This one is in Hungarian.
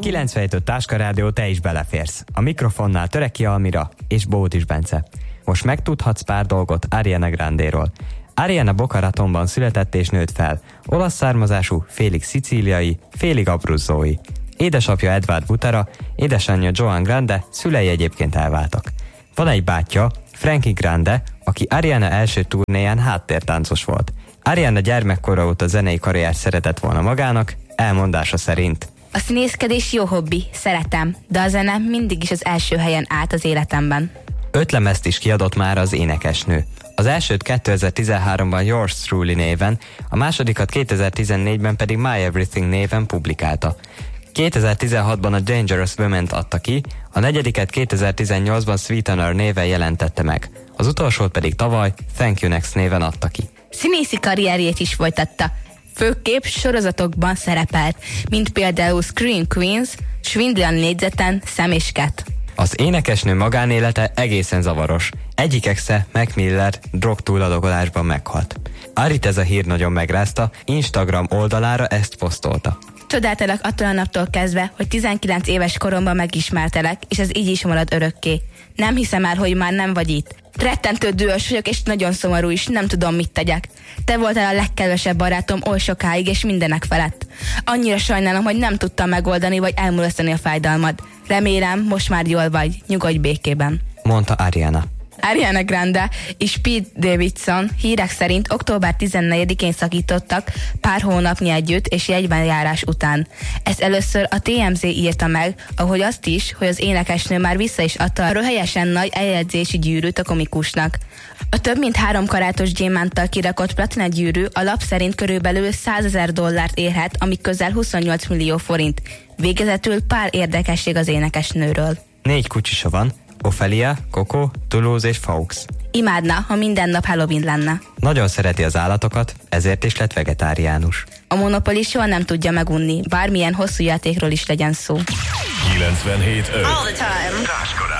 97.5 Táska Rádió, te is beleférsz. A mikrofonnál Töreki Almira és Bódis Bence. Most megtudhatsz pár dolgot Ariana Grandéról. Ariana Boca Ratonban született és nőtt fel. Olasz származású, félig szicíliai, félig abruzzói. Édesapja Edward Butera, édesanyja Joan Grande, szülei egyébként elváltak. Van egy bátyja, Frankie Grande, aki Ariana első turnéján háttértáncos volt. Ariana gyermekkora óta zenei karriert szeretett volna magának, elmondása szerint. A színészkedés jó hobbi, szeretem, de a zene mindig is az első helyen állt az életemben. 5 lemezt is kiadott már az énekesnő. Az elsőt 2013-ban Yours Truly néven, a másodikat 2014-ben pedig My Everything néven publikálta. 2016-ban a Dangerous Women-t adta ki, a negyediket 2018-ban Sweetener néven jelentette meg, az utolsót pedig tavaly Thank You Next néven adta ki. Színészi karrierjét is folytatta. Főképp sorozatokban szerepelt, mint például Scream Queens, Svindli négyzeten, Sam és Cat. Az énekesnő magánélete egészen zavaros. Egyik exe, Mac Miller, drogtúladogolásban meghalt. Arit ez a hír nagyon megrázta, Instagram oldalára ezt posztolta. Csodáltalak attól a naptól kezdve, hogy 19 éves koromban megismertelek, és ez így is marad örökké. Nem hiszem el, hogy már nem vagy itt. Rettentő dühös vagyok, és nagyon szomorú is, nem tudom, mit tegyek. Te voltál a legkedvesebb barátom oly sokáig, és mindenek felett. Annyira sajnálom, hogy nem tudtam megoldani, vagy elmulasztani a fájdalmad. Remélem, most már jól vagy, nyugodj békében. Mondta Ariana. Ariana Grande és Pete Davidson hírek szerint október 14-én szakítottak pár hónapnyi együtt és jegybenjárás után. Ezt először a TMZ írta meg, ahogy azt is, hogy az énekesnő már vissza is adta a röhelyesen nagy eljegyzési gyűrűt a komikusnak. A több mint 3 karátos gyémánttal kirakott platina gyűrű a lap szerint körülbelül $100,000 érhet, ami közel 28 millió forint. Végezetül pár érdekesség az énekesnőről. 4 kutyusa van, Ophelia, Coco, Toulouse és Faux. Imádna, ha minden nap Halloween lenne. Nagyon szereti az állatokat, ezért is lett vegetáriánus. A Monopoly soha nem tudja megunni, bármilyen hosszú játékról is legyen szó. 97.5 All the time.